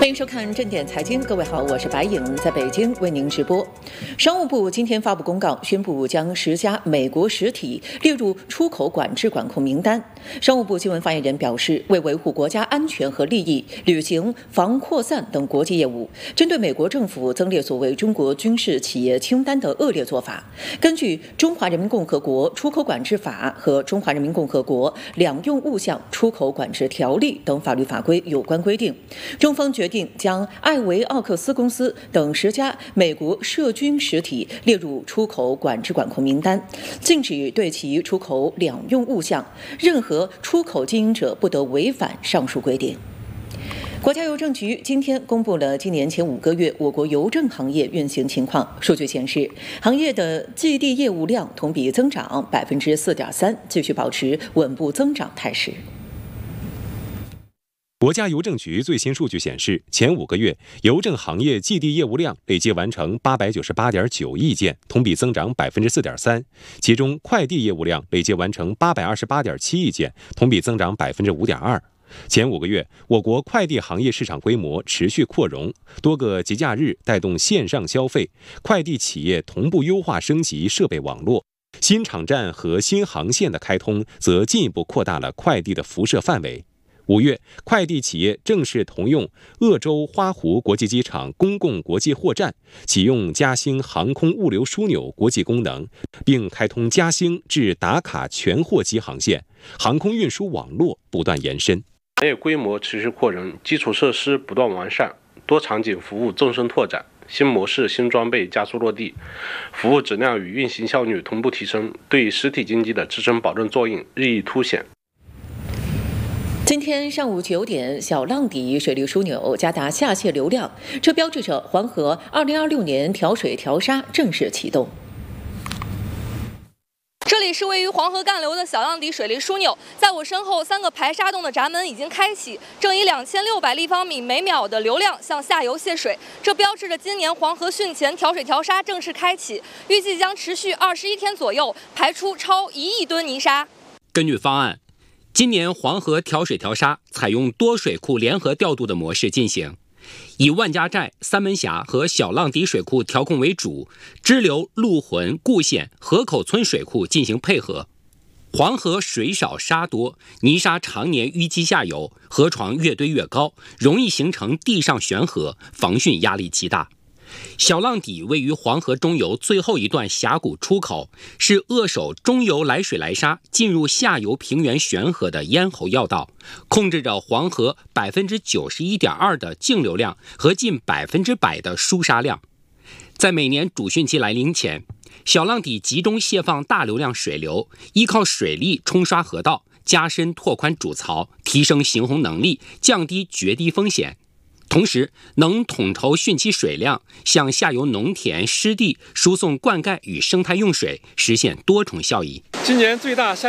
欢迎收看正点财经，各位好，我是白颖，在北京为您直播。商务部今天发布公告，宣布将10家美国实体列入出口管制管控名单。商务部新闻发言人表示，为维护国家安全和利益，履行防扩散等国际业务，针对美国政府增列所谓中国军事企业清单的恶劣做法，根据《中华人民共和国出口管制法》和《中华人民共和国两用物项出口管制条例》等法律法规有关规定，中方决定将艾维奥克斯公司等10家美国涉军实体列入出口管制管控名单，禁止对其出口两用物项，任何出口经营者不得违反上述规定。国家邮政局今天公布了今年前5个月我国邮政行业运行情况。数据显示，行业的季地业务量同比增长4.3%，继续保持稳步增长态势。 国家邮政局最新数据显示，前5个月邮政行业季地业务量累计完成898.9亿件，同比增长4.3%。其中，快递业务量累计完成828.7亿件，同比增长5.2%。前5个月，我国快递行业市场规模持续扩容，多个节假日带动线上消费，快递企业同步优化升级设备网络，新场站和新航线的开通则进一步扩大了快递的辐射范围。5月，快递企业正式同用鄂州花湖国际机场公共国际货站，启用嘉兴航空物流枢纽国际功能，并开通嘉兴至达卡全货机航线，航空运输网络不断延伸。 行业规模持续扩容，基础设施不断完善，多场景服务纵深拓展，新模式、新装备加速落地，服务质量与运行效率同步提升，对实体经济的支撑保证作用日益凸显。 今天上午9点，小浪底水利枢纽加大下泄流量，这标志着黄河2026年调水调沙正式启动。 这里是位于黄河干流的小浪底水利枢纽，在我身后3个排沙洞的闸门已经开启，正以2600立方米每秒的流量向下游泄水，这标志着今年黄河汛前调水调沙正式开启，预计将持续21天左右，排出超1亿吨泥沙。 根据方案，今年黄河调水调沙采用多水库联合调度的模式进行，以万家寨、三门峡和小浪底水库调控为主，支流陆浑、固县、河口村水库进行配合。黄河水少沙多，泥沙常年淤积下游，河床越堆越高，容易形成地上悬河，防汛压力极大。小浪底位于黄河中游最后一段峡谷出口，是扼守中游来水来沙进入下游平原悬河的咽喉要道，控制着黄河91.2%的净流量和近100%的输沙量。在每年主汛期来临前，小浪底集中泄放大流量水流，依靠水力冲刷河道，加深拓宽主槽，提升行洪能力，降低决堤风险。同时，能统筹汛期水量，向下游农田、湿地输送灌溉与生态用水，实现多重效益。 今年最大